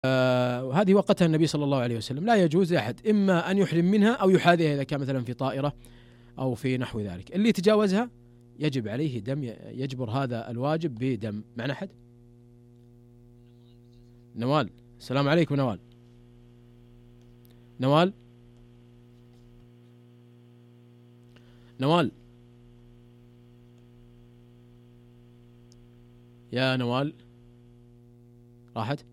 وهذه وقتها النبي صلى الله عليه وسلم. لا يجوز لأحد إما أن يحرم منها أو يحاذيها إذا كان مثلا في طائرة أو في نحو ذلك. اللي يتجاوزها يجب عليه دم، يجبر هذا الواجب بدم. معنا أحد؟ نوال، السلام عليكم نوال. نوال، نوال، يا نوال راحت.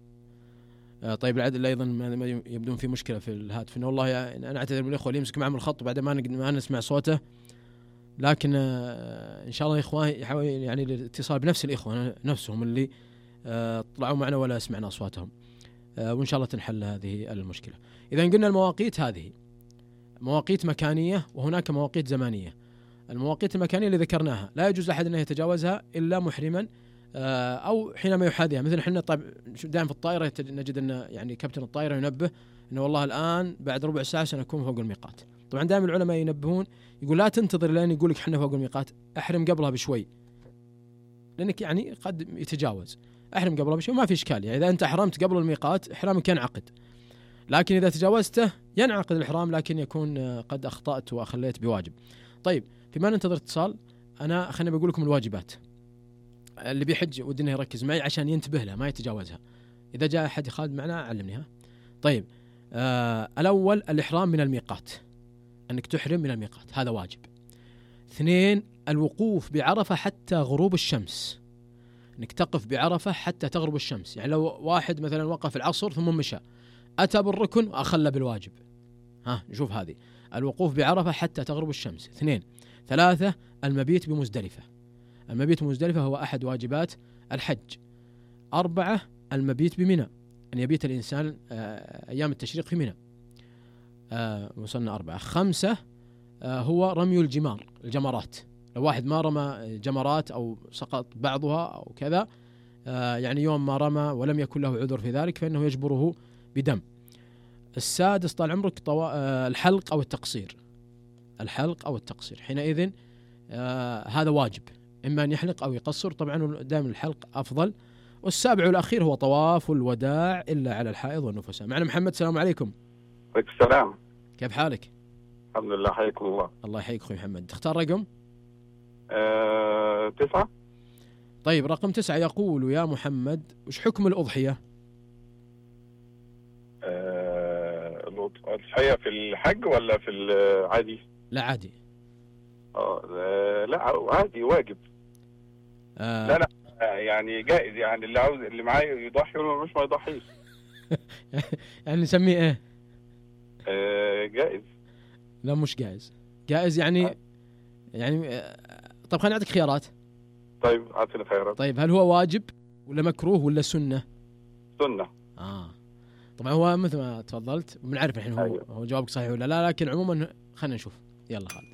طيب العدل أيضا يبدون في مشكلة في الهاتف. إنه والله يعني أنا أعتذر من الإخوة اللي يمسك معهم الخط بعد ما نسمع صوته، لكن إن شاء الله يا إخوان يحاول يعني الاتصال بنفس الإخوة نفسهم اللي طلعوا معنا ولا سمعنا أصواتهم، وإن شاء الله تنحل هذه المشكلة. إذا قلنا المواقيت هذه مواقيت مكانية وهناك مواقيت زمانية. المواقيت المكانية اللي ذكرناها لا يجوز أحد أن يتجاوزها إلا محرما أو حينما يحاذيها. مثل إحنا طيب دائما في الطائرة نجد أن يعني كابتن الطائرة ينبه أنه والله الآن بعد ربع ساعة سنكون فوق الميقات. طبعا دائما العلماء ينبهون، يقول لا تنتظر لين يقول لك إحنا فوق الميقات، أحرم قبلها بشوي، لأنك يعني قد يتجاوز. أحرم قبلها بشوي ما في إشكال، يعني إذا أنت أحرمت قبل الميقات إحرامك ينعقد، لكن إذا تجاوزته ينعقد الإحرام لكن يكون قد أخطأت وأخليت بواجب. طيب فيما ننتظر اتصال، أنا خليني بقول لكم الواجبات. اللي بيحج ودي انه يركز معي عشان ينتبه لها ما يتجاوزها. إذا جاء أحد خالد معنا علمنيها. طيب الأول الإحرام من الميقات، أنك تحرم من الميقات هذا واجب. 2 الوقوف بعرفة حتى غروب الشمس، أنك تقف بعرفة حتى تغرب الشمس. يعني لو واحد مثلا وقف العصر ثم مشى أتى بالركن وأخلى بالواجب، نشوف هذه الوقوف بعرفة حتى تغرب الشمس. 2. 3 المبيت بمزدلفة. المبيت بمزدلفة هو أحد واجبات الحج. 4 المبيت بمنى، أن يبيت الإنسان أيام التشريق في منى. وصلنا 4. 5 هو رمي الجمرات. لو واحد ما رمى جمرات أو سقط بعضها أو كذا، يعني يوم ما رمى ولم يكن له عذر في ذلك فإنه يجبره بدم. 6 طال عمرك الحلق أو التقصير. الحلق أو التقصير حينئذ هذا واجب، إما أن يحلق أو يقصر، طبعا دائما الحلق أفضل. 7 والأخير هو طواف الوداع إلا على الحائض والنفساء. معنا محمد، السلام عليكم. عليكم السلام. كيف حالك؟ الحمد لله، حياكم الله. الله يحييك أخوي محمد. تختار رقم 9. طيب رقم 9 يقول يا محمد وش حكم الأضحية؟ الأضحية في الحج ولا في العادي؟ لا عادي. لا عادي واجب. لا يعني جائز، يعني اللي عاوز اللي معاه يضحي ولا مش ما يضحيش. يعني نسميه ايه؟ جائز. لا مش جائز. جائز يعني طب خلينا نعطيك خيارات. طيب اعطيني خيارات. طيب هل هو واجب ولا مكروه ولا سنة؟ سنة. طبعا هو مثل ما تفضلت بنعرف الحين أيوه. هو جوابك صحيح ولا لا، لكن عموما خلينا نشوف. يلا خالد.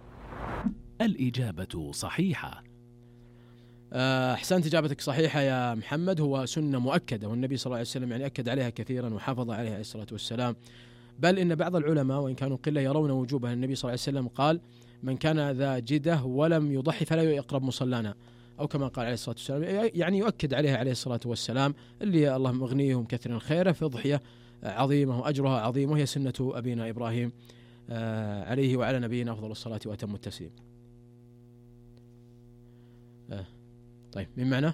الإجابة صحيحة. أحسنت، إجابتك صحيحة يا محمد. هو سنة مؤكدة، والنبي صلى الله عليه وسلم يعني أكد عليها كثيرا وحافظ عليها عليه الصلاة والسلام. بل إن بعض العلماء وإن كانوا قلة يرون وجوبها. النبي صلى الله عليه وسلم قال من كان ذا جدة ولم يضحي فلا يقرب مصلانا، أو كما قال عليه الصلاة والسلام، يعني يؤكد عليها عليه الصلاة والسلام اللي الله مغنيهم كثيرا خيره في أضحية عظيمة وأجرها عظيم، وهي سنة أبينا إبراهيم عليه وعلى نبينا أفضل الصلاة وأتم التسليم. طيب من معنى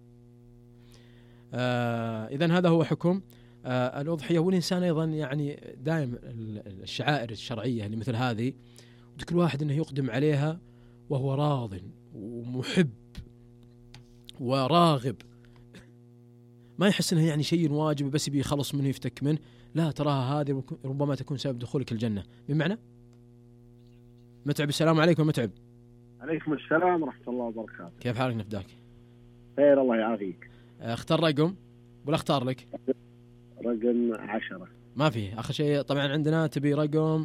إذن هذا هو حكم الأضحية. والإنسان أيضا يعني دائم الشعائر الشرعية اللي مثل هذه كل واحد أنه يقدم عليها وهو راض ومحب وراغب، ما يحس أنه يعني شيء واجب بس يبي يخلص منه يفتك منه. لا، تراها هذه ربما تكون سبب دخولك الجنة. بمعنى متعب، السلام عليكم متعب. عليكم السلام ورحمة الله وبركاته. كيف حالك نفداك؟ خير الله يعافيك. اختار رقم ولا اختار لك؟ رقم 10. ما فيه آخر شيء طبعا عندنا. تبي رقم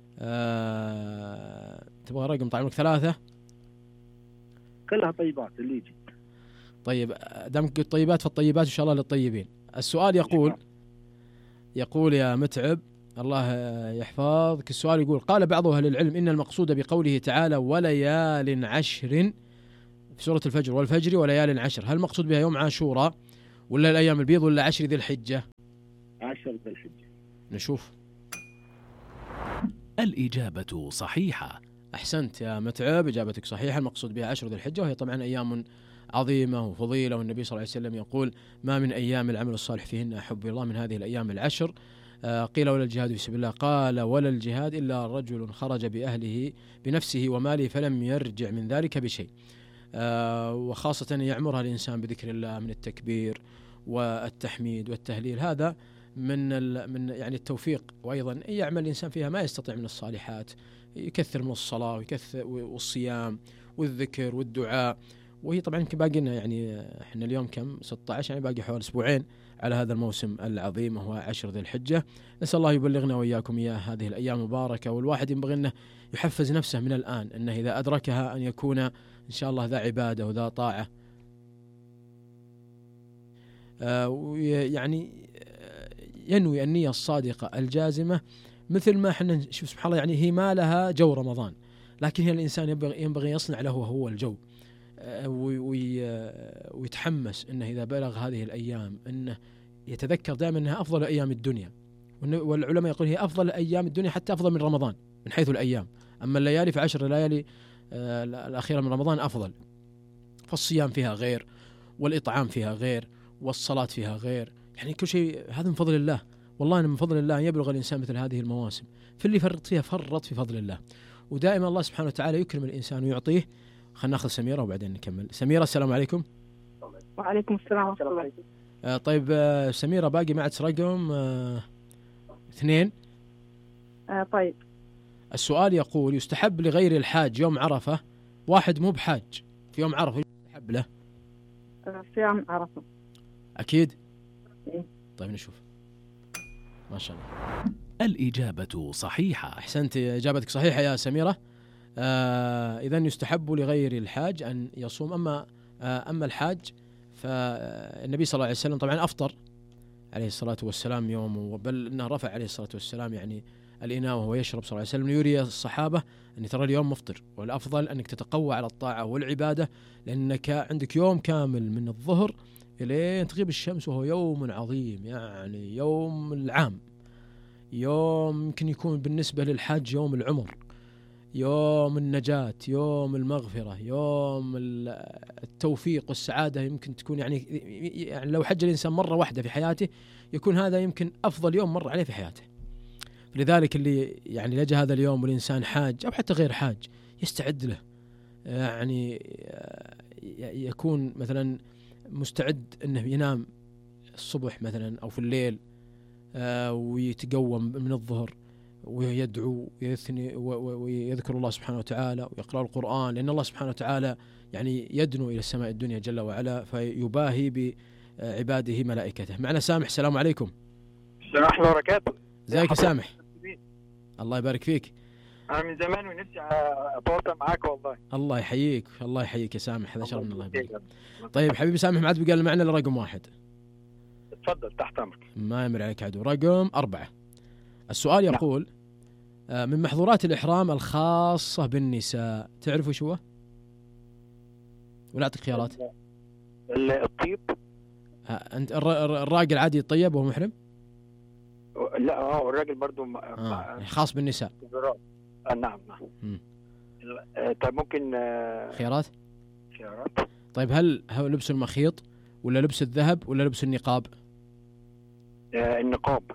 تبغى رقم طيب 3؟ كلها طيبات اللي يجي. طيب دامك قلت طيبات فالطيبات إن شاء الله للطيبين. السؤال يقول يا متعب الله يحفظك، السؤال يقول قال بعض أهل العلم إن المقصود بقوله تعالى وليال 10 في سورة الفجر والفجر وليال 10، هل المقصود بها يوم عاشوراء ولا الأيام البيض ولا 10 ذي الحجة؟ 10 ذي الحجة. نشوف. الإجابة صحيحة. أحسنت يا متعب، إجابتك صحيحة. المقصود بها 10 ذي الحجة، وهي طبعا أيام عظيمة وفضيلة، والنبي صلى الله عليه وسلم يقول ما من أيام العمل الصالح فيهن أحب الله من هذه الأيام العشر. قيل ولا الجهاد في سبيل الله؟ قال ولا الجهاد إلا رجل خرج بأهله بنفسه وماله فلم يرجع من ذلك بشيء. وخاصة يعمرها الإنسان بذكر الله من التكبير والتحميد والتهليل، هذا من يعني التوفيق. وأيضا يعمل الإنسان فيها ما يستطيع من الصالحات، يكثر من الصلاة ويكثر والصيام والذكر والدعاء. وهي طبعا باقي لنا يعني احنا اليوم كم 16، يعني باقي حوالي أسبوعين على هذا الموسم العظيم وهو 10 ذي الحجة. نسأل الله يبلغنا وإياكم إياه هذه الأيام المباركة، والواحد ينبغي أنه يحفز نفسه من الآن أنه إذا أدركها أن يكون إن شاء الله ذا عبادة وذا طاعة. يعني ينوي النية الصادقة الجازمة، مثل ما احنا نشوف سبحان الله، يعني هي ما لها جو رمضان، لكن هي الإنسان ينبغي يصنع له هو الجو، ويتحمس أنه إذا بلغ هذه الأيام أنه يتذكر دائما أنها أفضل أيام الدنيا. والعلماء يقول هي أفضل أيام الدنيا حتى أفضل من رمضان من حيث الأيام، أما الليالي في 10 ليالي الأخيرة من رمضان أفضل. فالصيام فيها غير، والإطعام فيها غير، والصلاة فيها غير، يعني كل شيء هذا من فضل الله. والله أن من فضل الله أن يبلغ الإنسان مثل هذه المواسم، في اللي فرط فيها فرط في فضل الله. ودائما الله سبحانه وتعالى يكرم الإنسان ويعطيه. خلنا ناخذ سميرة وبعدين نكمل. سميرة السلام عليكم. وعليكم السلام ورحمة الله. طيب سميرة باقي معك رقم 2. طيب السؤال يقول يستحب لغير الحاج يوم عرفة، واحد مو بحاج في يوم عرفة يستحب له صيام عرفة. أكيد؟ إيه؟ طيب نشوف. ما شاء الله. الإجابة صحيحة. أحسنت، إجابتك صحيحة يا سميرة. إذن يستحب لغير الحاج أن يصوم. أما الحاج فالنبي صلى الله عليه وسلم طبعا أفطر عليه الصلاة والسلام يوم، بل أنه رفع عليه الصلاة والسلام يعني الإناء وهو يشرب صلى الله عليه وسلم ليري الصحابة أن ترى اليوم مفطر، والأفضل أنك تتقوى على الطاعة والعبادة، لأنك عندك يوم كامل من الظهر إلى تغيب الشمس، وهو يوم عظيم، يعني يوم العام، يوم يمكن يكون بالنسبة للحاج يوم العمر، يوم النجاة، يوم المغفرة، يوم التوفيق والسعادة. يمكن تكون يعني لو حج الإنسان مرة واحدة في حياته يكون هذا يمكن أفضل يوم مر عليه في حياته. لذلك اللي يعني لجأ هذا اليوم والإنسان حاج أو حتى غير حاج يستعد له، يعني يكون مثلا مستعد أنه ينام الصبح مثلا أو في الليل ويتقوم من الظهر ويدعو ويثني ويذكر الله سبحانه وتعالى ويقرأ القرآن، لأن الله سبحانه وتعالى يعني يدنو إلى السماء الدنيا جل وعلا فيباهي بعباده ملائكته. معنا سامح، السلام عليكم. السلام ورحمة الله وبركاته. ازيك يا سامح؟ الله يبارك فيك. أنا من زمان ونفسي أتواصل معاك والله. الله يحييك، الله يحييك يا سامح، هذا شرف من الله يبارك. طيب حبيبي سامح، ما عاد بقى معنا إلا رقم 1. تفضل تحت أمرك. ما يمر عليك عدو. رقم 4. السؤال يقول من محظورات الإحرام الخاصة بالنساء، تعرفوا شو هو؟ ولا أعطيك خيارات؟ الطيب. أنت الراجل عادي يطيب وهو محرم؟ لا الراجل برضو خاص بالنساء. نعم. طيب ممكن خيارات؟ طيب هل لبس المخيط ولا لبس الذهب ولا لبس النقاب؟ النقاب.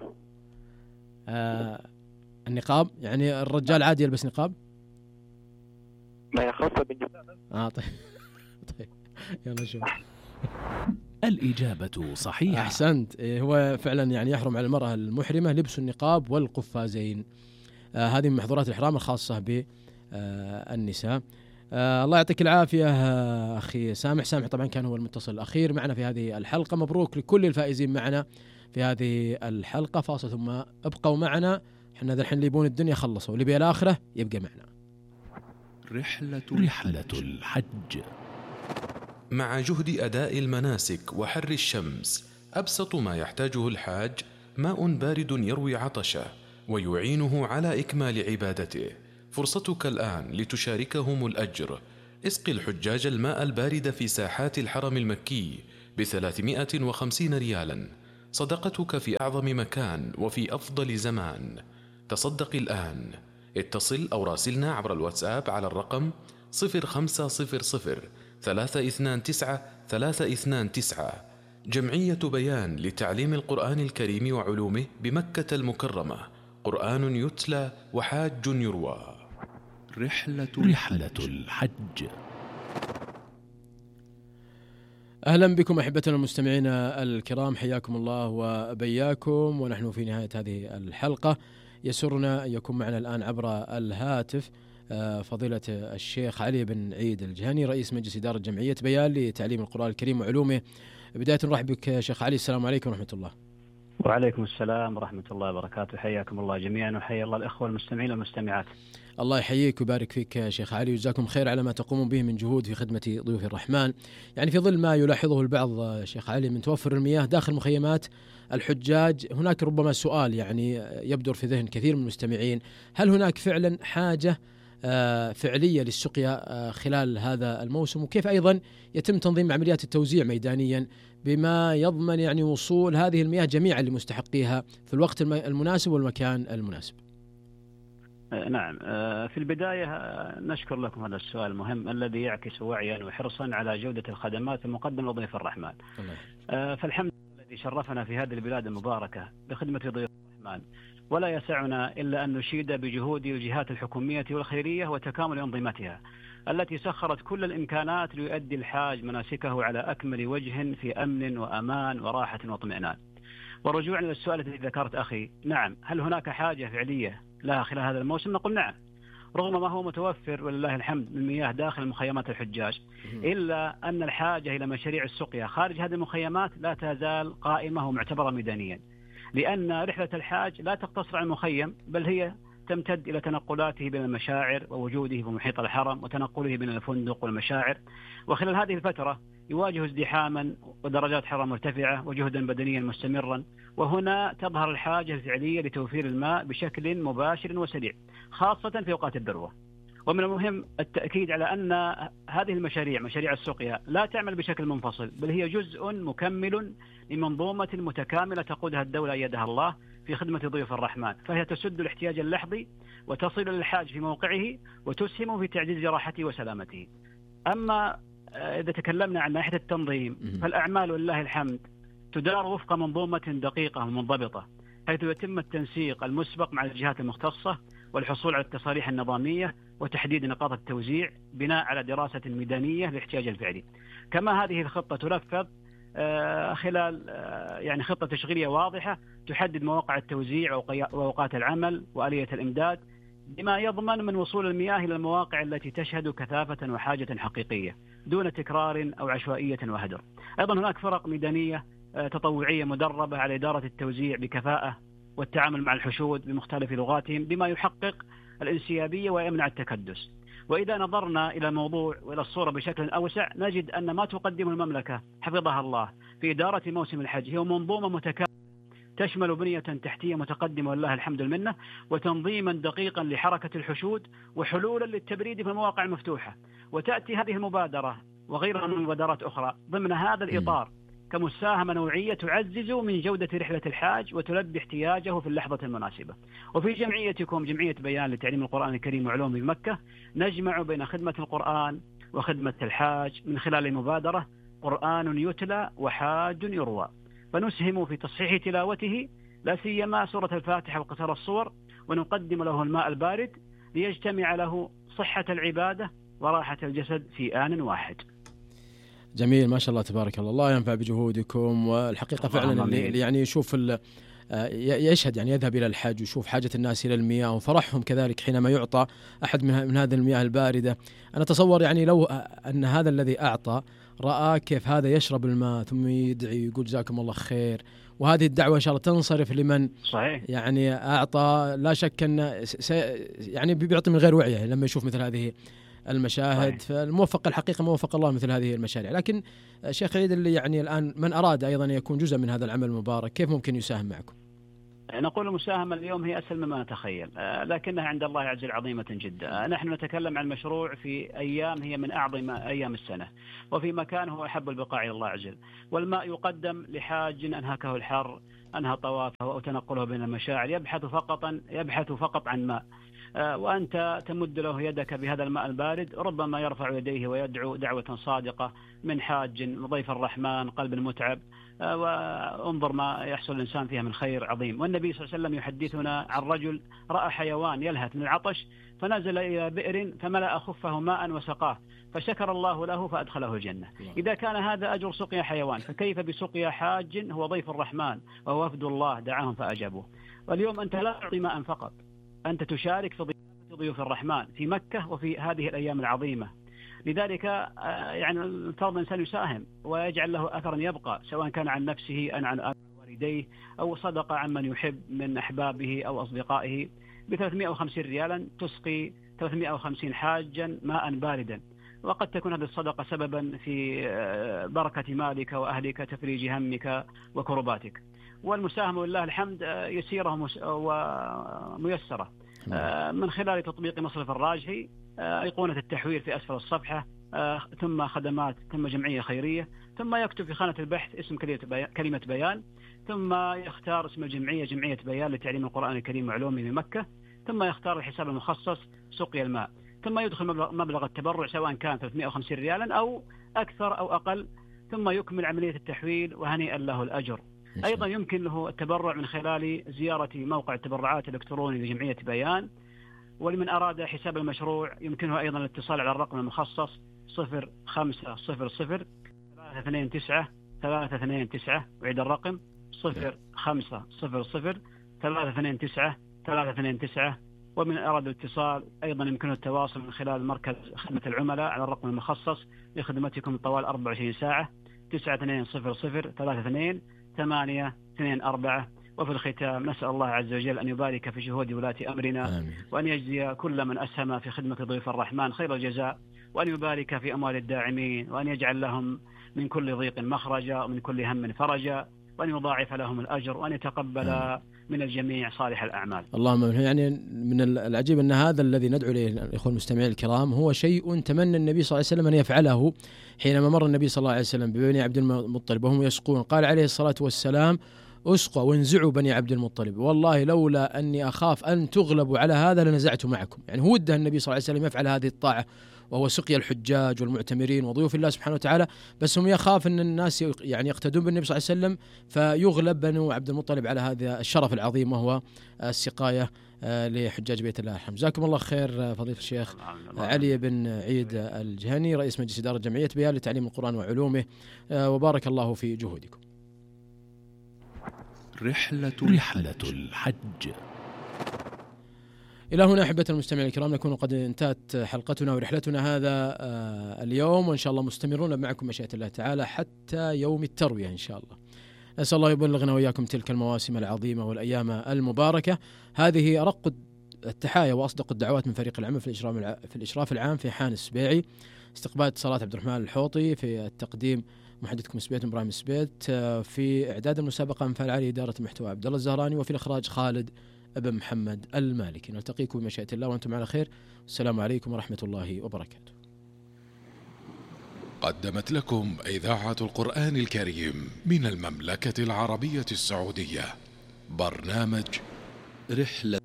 النقاب يعني الرجال عادي يلبس نقاب؟ ما هي خاصة بالنساء. طيب يلا شوف. الإجابة صحيحة. أحسنت. هو فعلا يعني يحرم على المرأة المحرمة لبس النقاب والقفازين. هذه من محظورات الإحرام الخاصة بالنساء. الله يعطيك العافية أخي سامح طبعا كان هو المتصل الأخير معنا في هذه الحلقة. مبروك لكل الفائزين معنا في هذه الحلقة. فاصل ثم ابقوا معنا، احنا ذا الحين اللي يبون الدنيا خلصوا، واللي بيه الآخرة يبقى معنا. رحلة الحج. مع جهد أداء المناسك وحر الشمس، أبسط ما يحتاجه الحاج ماء بارد يروي عطشه ويعينه على إكمال عبادته. فرصتك الآن لتشاركهم الأجر. اسق الحجاج الماء البارد في ساحات الحرم المكي ب350 ريالا، صدقتك في أعظم مكان وفي أفضل زمان. تصدق الآن. اتصل أو راسلنا عبر الواتساب على الرقم 0500 329 329. جمعية بيان لتعليم القرآن الكريم وعلومه بمكة المكرمة، قرآن يتلى وحاج يروى. رحلة الحج. أهلا بكم أحبتنا المستمعين الكرام، حياكم الله وبياكم، ونحن في نهاية هذه الحلقة. يسرنا أن يكون معنا الآن عبر الهاتف فضيلة الشيخ علي بن عيد الجهني، رئيس مجلس إدارة جمعية بيان لتعليم القرآن الكريم وعلومه. بداية نرحب بك شيخ علي، السلام عليكم ورحمة الله. وعليكم السلام ورحمة الله وبركاته، حياكم الله جميعا وحيا الله الإخوة المستمعين والمستمعات. الله يحييك ويبارك فيك شيخ علي، وجزاكم خير على ما تقومون به من جهود في خدمة ضيوف الرحمن. يعني في ظل ما يلاحظه البعض شيخ علي من توفر المياه داخل مخيمات الحجاج، هناك ربما سؤال يعني يبدر في ذهن كثير من المستمعين: هل هناك فعلا حاجة فعلية للسقيا خلال هذا الموسم؟ وكيف أيضا يتم تنظيم عمليات التوزيع ميدانيا بما يضمن يعني وصول هذه المياه جميعا لمستحقيها في الوقت المناسب والمكان المناسب؟ نعم، في البداية نشكر لكم هذا السؤال المهم الذي يعكس وعيا وحرصا على جودة الخدمات المقدمة لضيوف الرحمن. فالحمد لله الذي شرفنا في هذه البلاد المباركة بخدمة ضيوف الرحمن، ولا يسعنا إلا أن نشيد بجهود الجهات الحكومية والخيرية وتكامل أنظمتها التي سخرت كل الإمكانات ليؤدي الحاج مناسكه على أكمل وجه في أمن وأمان وراحة واطمئنان. ورجوعا للسؤال الذي ذكرت أخي، نعم، هل هناك حاجة فعلية لها خلال هذا الموسم؟ نقول نعم، رغم ما هو متوفر ولله الحمد من مياه داخل مخيمات الحجاج، إلا أن الحاجة إلى مشاريع السقيا خارج هذه المخيمات لا تزال قائمة ومعتبرة ميدانيا، لأن رحلة الحاج لا تقتصر على المخيم، بل هي تمتد إلى تنقلاته بين المشاعر ووجوده في محيط الحرم وتنقله بين الفندق والمشاعر. وخلال هذه الفترة يواجه ازدحاما ودرجات حرارة مرتفعة وجهدا بدنيا مستمرا، وهنا تظهر الحاجة الفعلية لتوفير الماء بشكل مباشر وسريع، خاصة في أوقات الذروة. ومن المهم التأكيد على أن هذه المشاريع، مشاريع السقيا، لا تعمل بشكل منفصل، بل هي جزء مكمل لمنظومة متكاملة تقودها الدولة أيدها الله في خدمة ضيوف الرحمن، فهي تسد الاحتياج اللحظي وتصل للحاج في موقعه وتسهم في تعزيز راحته وسلامته. أما إذا تكلمنا عن ناحية التنظيم، فالأعمال ولله الحمد تدار وفق منظومة دقيقة ومنضبطة، حيث يتم التنسيق المسبق مع الجهات المختصة والحصول على التصاريح النظامية وتحديد نقاط التوزيع بناء على دراسة ميدانية للاحتياج الفعلي. كما هذه الخطة تنفذ خلال يعني خطة تشغيلية واضحة تحدد مواقع التوزيع وأوقات العمل وآلية الإمداد، بما يضمن من وصول المياه إلى المواقع التي تشهد كثافة وحاجة حقيقية دون تكرار أو عشوائية وهدر. أيضا هناك فرق ميدانية تطوعية مدربة على إدارة التوزيع بكفاءة والتعامل مع الحشود بمختلف لغاتهم بما يحقق الانسيابية ويمنع التكدس. وإذا نظرنا إلى الموضوع وإلى الصورة بشكل أوسع، نجد أن ما تقدمه المملكة حفظها الله في إدارة موسم الحج هي منظومة متكاملة تشمل بنية تحتية متقدمة والله الحمد المنة، وتنظيما دقيقا لحركة الحشود، وحلولا للتبريد في المواقع المفتوحة. وتأتي هذه المبادرة وغيرها من مبادرات أخرى ضمن هذا الإطار كمساهمة نوعية تعزز من جودة رحلة الحاج وتلبي احتياجه في اللحظة المناسبة. وفي جمعيتكم جمعية بيان لتعليم القرآن الكريم وعلومه بمكة نجمع بين خدمة القرآن وخدمة الحاج من خلال المبادرة قرآن يتلى وحاج يروى، فنسهم في تصحيح تلاوته لا سيما سورة الفاتحة وقصر الصور، ونقدم له الماء البارد ليجتمع له صحة العبادة وراحة الجسد في آن واحد. جميل، ما شاء الله تبارك الله، الله ينفع بجهودكم. والحقيقة فعلا اللي يعني يشوف يشهد يعني يذهب إلى الحج ويشوف حاجة الناس إلى المياه وفرحهم كذلك حينما يعطى أحد من هذه المياه الباردة. أنا أتصور يعني لو أن هذا الذي أعطى رأى كيف هذا يشرب الماء ثم يدعي يقول جزاكم الله خير، وهذه الدعوة إن شاء الله تنصرف لمن صحيح يعني أعطى، لا شك أن يعني بيعطي من غير وعيه لما يشوف مثل هذه المشاهد. فالموفق الحقيقة موفق الله مثل هذه المشاريع. لكن شيخ عيد، اللي يعني الآن من أراد أيضا يكون جزء من هذا العمل المبارك كيف ممكن يساهم معكم؟ نقول المساهمة اليوم هي أسهل مما نتخيل، لكنها عند الله عز وجل عظيمة جدا. نحن نتكلم عن مشروع في أيام هي من أعظم أيام السنة، وفي مكان هو أحب البقاع إلى الله عز وجل، والماء يقدم لحاج أنهكه الحر، أنهى طوافه أو تنقله بين المشاعر، يبحث فقط عن ماء، وأنت تمد له يدك بهذا الماء البارد، ربما يرفع يديه ويدعو دعوة صادقة من حاج ضيف الرحمن قلب متعب، وانظر ما يحصل الإنسان فيها من خير عظيم. والنبي صلى الله عليه وسلم يحدثنا عن رجل رأى حيوان يلهث من العطش فنزل إلى بئر فملأ خفه ماء وسقاه فشكر الله له فأدخله الجنة. إذا كان هذا أجر سقيا حيوان فكيف بسقيا حاج هو ضيف الرحمن وهو وفد الله دعاهم فأجابوه. واليوم أنت لا تعطي ماء فقط، أنت تشارك في ضيوف الرحمن في مكة وفي هذه الأيام العظيمة. لذلك يعني الفرض الإنسان يساهم ويجعل له أثرا يبقى، سواء كان عن نفسه أو عن والديه أو صدقة عن من يحب من أحبابه أو أصدقائه. ب350 ريالا تسقي 350 حاجا ماء باردا، وقد تكون هذه الصدقة سببا في بركة مالك وأهلك، تفريج همك وكرباتك. والمساهمة لله الحمد يسيرة وميسرة من خلال تطبيق مصرف الراجحي، أيقونة التحويل في أسفل الصفحة، ثم خدمات، ثم جمعية خيرية، ثم يكتب في خانة البحث اسم كلمة بيان، ثم يختار اسم الجمعية جمعية بيان لتعليم القرآن الكريم وعلومه بمكة، ثم يختار الحساب المخصص سقي الماء، ثم يدخل مبلغ التبرع سواء كان 350 ريالا أو أكثر أو أقل، ثم يكمل عملية التحويل وهنيئا له الأجر. أيضا يمكن له التبرع من خلال زيارة موقع التبرعات الإلكتروني لجمعية بيان. ولمن أراد حساب المشروع يمكنه أيضا الاتصال على الرقم المخصص 0500 329 329، وعيد الرقم 0500 329 329. ومن أراد الاتصال أيضا يمكنه التواصل من خلال مركز خدمة العملاء على الرقم المخصص لخدمتكم طوال 24 ساعة 9200 32 824. وفي الختام نسأل الله عز وجل أن يبارك في جهود ولاة أمرنا، آمين. وأن يجزي كل من أسهم في خدمة ضيوف الرحمن خير الجزاء، وأن يبارك في أموال الداعمين، وأن يجعل لهم من كل ضيق مخرجا ومن كل هم فرجا، وأن يضاعف لهم الأجر، وأن يتقبل من الجميع صالح الأعمال. اللهم يعني من العجيب أن هذا الذي ندعو إليه الإخوة المستمعين الكرام هو شيء تمنى النبي صلى الله عليه وسلم أن يفعله حينما مر النبي صلى الله عليه وسلم ببني عبد المطلب وهم يسقون، قال عليه الصلاة والسلام: أسقوا وانزعوا بني عبد المطلب، والله لولا أني أخاف أن تغلبوا على هذا لنزعت معكم. يعني هو وده النبي صلى الله عليه وسلم يفعل هذه الطاعة، وهو سقيا الحجاج والمعتمرين وضيوف الله سبحانه وتعالى، بس هم يخاف أن الناس يعني يقتدون بالنبي صلى الله عليه وسلم فيغلب بنو عبد المطلب على هذا الشرف العظيم وهو السقاية لحجاج بيت الله الحرام. جزاكم الله خير فضيلة الشيخ علي بن عيد الجهني رئيس مجلس إدارة جمعية بيان لتعليم القرآن وعلومه، وبارك الله في جهودكم. رحلة الحج. إلى هنا أحبة المستمعين الكرام نكون قد انتهت حلقتنا ورحلتنا هذا اليوم، وإن شاء الله مستمرون معكم مشيئة الله تعالى حتى يوم التروية إن شاء الله. نسأل الله يبلغنا وإياكم تلك المواسم العظيمة والأيام المباركة. هذه أرق التحايا وأصدق الدعوات من فريق العمل في الإشراف العام في حان السبيعي، استقبال اتصالات عبد الرحمن الحوطي، في التقديم محدثكم سبيت إبراهيم سبيت، في إعداد المسابقة من فعل علي إدارة المحتوى عبد الله الزهراني، وفي الإخراج خالد ابن محمد المالكي. نلتقيكم بمشيئة الله وأنتم على خير. السلام عليكم ورحمة الله وبركاته. قدمت لكم إذاعة القرآن الكريم من المملكة العربية السعودية برنامج رحلة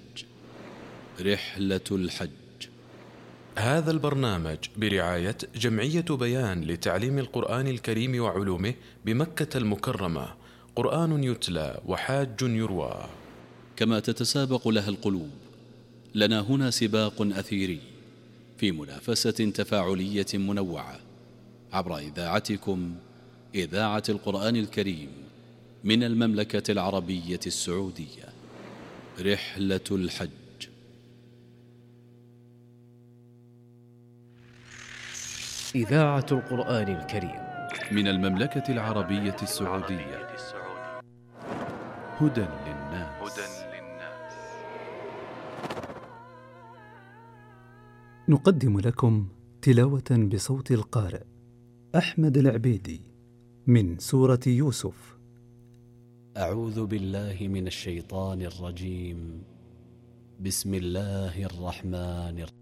الحج. هذا البرنامج برعاية جمعية بيان لتعليم القرآن الكريم وعلومه بمكة المكرمة، قرآن يتلى وحاج يروى. كما تتسابق لها القلوب، لنا هنا سباق أثيري في منافسة تفاعلية منوعة عبر إذاعتكم إذاعة القرآن الكريم من المملكة العربية السعودية. رحلة الحج. إذاعة القرآن الكريم من المملكة العربية السعودية. هدى للناس. نقدم لكم تلاوة بصوت القارئ أحمد العبيدي من سورة يوسف. أعوذ بالله من الشيطان الرجيم. بسم الله الرحمن الرحيم.